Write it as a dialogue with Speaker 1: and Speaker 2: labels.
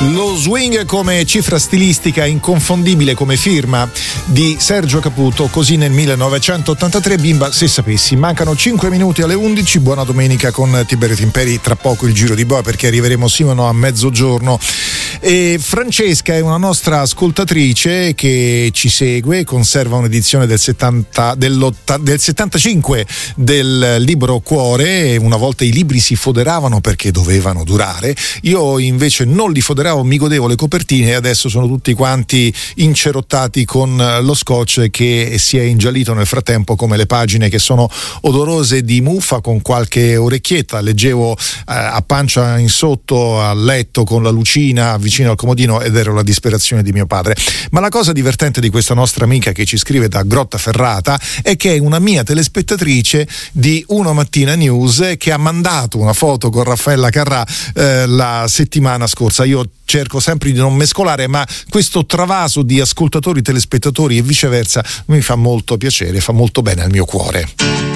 Speaker 1: Lo swing come cifra stilistica inconfondibile come firma di Sergio Caputo, così nel 1983. Bimba se sapessi. Mancano 5 minuti alle 11. Buona domenica con Tiberio Timperi, tra poco il giro di boa perché arriveremo sino a mezzogiorno. E Francesca è una nostra ascoltatrice che ci segue, conserva un'edizione del 75 del libro Cuore. Una volta i libri si foderavano perché dovevano durare, io invece non li foderavo, mi godevo le copertine e adesso sono tutti quanti incerottati con lo scotch che si è ingiallito nel frattempo, come le pagine che sono odorose di muffa con qualche orecchietta. Leggevo a pancia in sotto al letto con la lucina vicino al comodino ed ero la disperazione di mio padre. Ma la cosa divertente di questa nostra amica che ci scrive da Grottaferrata è che è una mia telespettatrice di Una Mattina News che ha mandato una foto con Raffaella Carrà la settimana scorsa. Io cerco sempre di non mescolare, ma questo travaso di ascoltatori, telespettatori e viceversa mi fa molto piacere, fa molto bene al mio cuore.